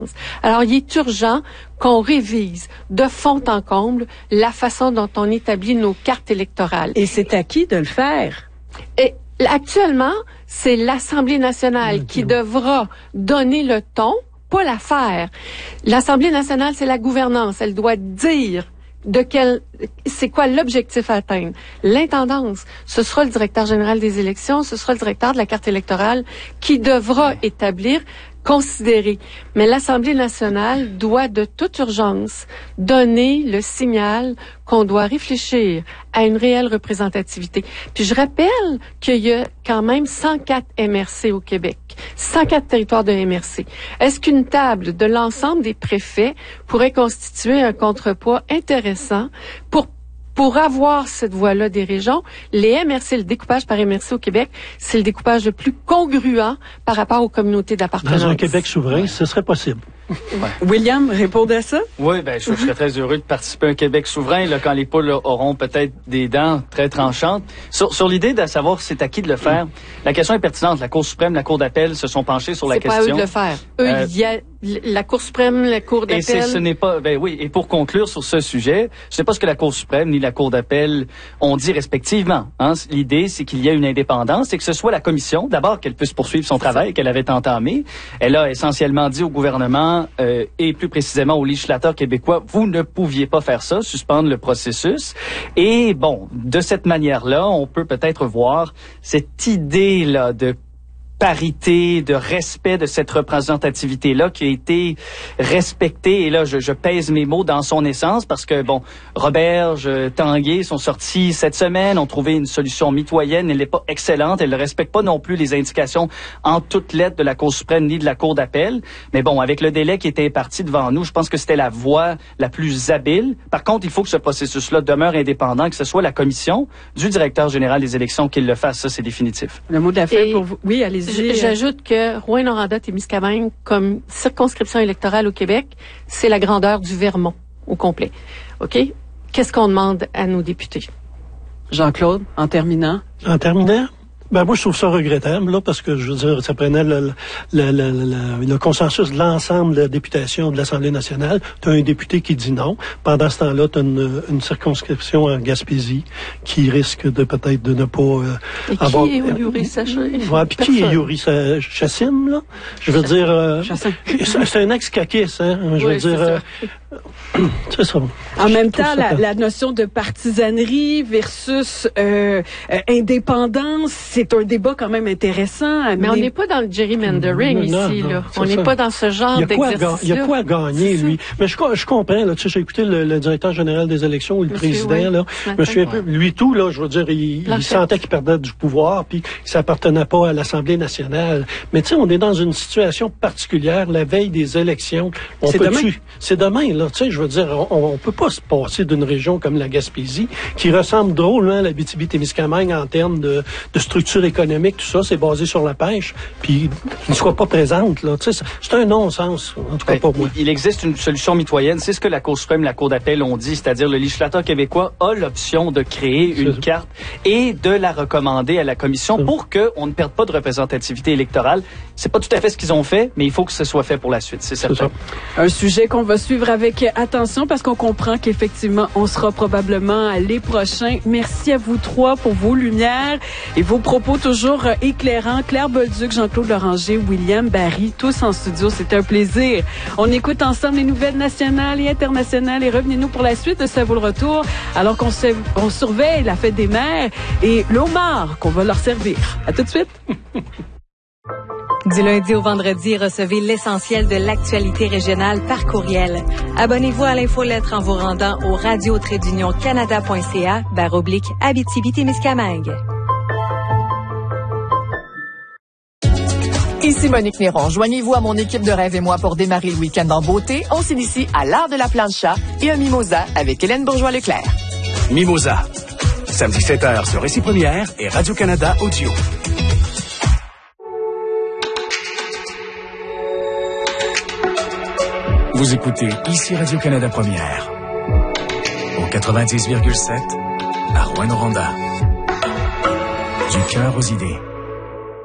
Alors, il est urgent qu'on révise de fond en comble la façon dont on établit nos cartes électorales. Et c'est à qui de le faire? Et actuellement, c'est l'Assemblée nationale qui devra donner le ton, pas la faire. L'Assemblée nationale, c'est la gouvernance. Elle doit dire c'est quoi l'objectif à atteindre. L'intendance, ce sera le directeur général des élections, ce sera le directeur de la carte électorale qui devra établir, considérer. Mais l'Assemblée nationale doit de toute urgence donner le signal qu'on doit réfléchir à une réelle représentativité. Puis je rappelle qu'il y a quand même 104 MRC au Québec, 104 territoires de MRC. Est-ce qu'une table de l'ensemble des préfets pourrait constituer un contrepoids intéressant pour avoir cette voie-là des régions? Les MRC, le découpage par MRC au Québec, c'est le découpage le plus congruent par rapport aux communautés d'appartenance. Dans un Québec souverain, ce serait possible. Ouais. William, répondez à ça? Oui, je serais très heureux de participer à un Québec souverain là, quand les poules auront peut-être des dents très tranchantes. Sur l'idée de savoir c'est à qui de le faire, la question est pertinente. La Cour suprême, la Cour d'appel se sont penchés sur la question. C'est pas eux de le faire. Eux, il y a la Cour suprême, la Cour d'appel. Et ce n'est pas, et pour conclure sur ce sujet, je sais pas ce que la Cour suprême ni la Cour d'appel ont dit respectivement. Hein. L'idée, c'est qu'il y a une indépendance et que ce soit la commission, d'abord qu'elle puisse poursuivre son travail qu'elle avait entamé. Elle a essentiellement dit au gouvernement et plus précisément au législateur québécois, vous ne pouviez pas faire ça, suspendre le processus. Et bon, de cette manière-là, on peut peut-être voir cette idée-là de parité, de respect de cette représentativité-là qui a été respectée. Et là, je pèse mes mots dans son essence parce que, Roberge, Tanguay sont sortis cette semaine, ont trouvé une solution mitoyenne. Elle n'est pas excellente. Elle ne respecte pas non plus les indications en toutes lettres de la Cour suprême ni de la Cour d'appel. Mais avec le délai qui était imparti devant nous, je pense que c'était la voie la plus habile. Par contre, il faut que ce processus-là demeure indépendant, que ce soit la commission du directeur général des élections qui le fasse. Ça, c'est définitif. Le mot de la fin pour vous. Oui, allez-y. J'ajoute que Rouyn-Noranda-Témiscamingue, comme circonscription électorale au Québec, c'est la grandeur du Vermont au complet. OK? Qu'est-ce qu'on demande à nos députés? Jean-Claude, en terminant? Moi, je trouve ça regrettable, là, parce que, je veux dire, ça prenait le consensus de l'ensemble de la députation de l'Assemblée nationale. Tu as un député qui dit non. Pendant ce temps-là, tu as une circonscription en Gaspésie qui risque de peut-être de ne pas avoir... Qui est Yuri Sachin? Puis qui est Yuri Chassim, là? Je veux dire... c'est un ex-caquiste, hein? Je veux dire... c'est ça. En même temps, la notion de partisanerie versus indépendance, c'est un débat quand même intéressant. Mais on n'est pas dans le gerrymandering ici, là. On n'est pas dans ce genre d'exercice-là. Il y a quoi à gagner, lui. Mais je comprends, là. Tu sais, j'ai écouté le directeur général des élections ou le président, là. Lui tout, là, je veux dire, il sentait qu'il perdait du pouvoir, puis que ça appartenait pas à l'Assemblée nationale. Mais tu sais, on est dans une situation particulière, la veille des élections. C'est demain, là. Tu sais, je veux dire, on peut pas se passer d'une région comme la Gaspésie, qui ressemble drôlement à l'Abitibi-Témiscamingue en termes de structure économique, tout ça, c'est basé sur la pêche, puis qu'il ne soit pas présente, là. Tu sais, c'est un non-sens, en tout cas pour moi. Il existe une solution mitoyenne, c'est ce que la Cour suprême et la Cour d'appel ont dit, c'est-à-dire le législateur québécois a l'option de créer une carte et de la recommander à la commission pour qu'on ne perde pas de représentativité électorale. C'est pas tout à fait ce qu'ils ont fait, mais il faut que ce soit fait pour la suite, c'est certain. Un sujet qu'on va suivre avec attention parce qu'on comprend qu'effectivement, on sera probablement les prochains. Merci à vous trois pour vos lumières et vos propos toujours éclairants. Claire Bolduc, Jean-Claude Loranger, William Barry, tous en studio. C'était un plaisir. On écoute ensemble les nouvelles nationales et internationales et revenez-nous pour la suite de Ça vaut le retour alors qu'on surveille la fête des mères et le homard qu'on va leur servir. À tout de suite. Du lundi au vendredi, recevez l'essentiel de l'actualité régionale par courriel. Abonnez-vous à l'infolettre en vous rendant au radio-canada.ca/Abitibi-Témiscamingue. Ici Monique Néron. Joignez-vous à mon équipe de Rêve et moi pour démarrer le week-end en beauté. On s'initie à l'art de la plancha et un mimosa avec Hélène Bourgeois-Leclerc. Mimosa. Samedi 7h sur Récit Première et Radio-Canada Audio. Vous écoutez ici Radio-Canada Première. Au 90,7 à Rouyn-Noranda. Du cœur aux idées.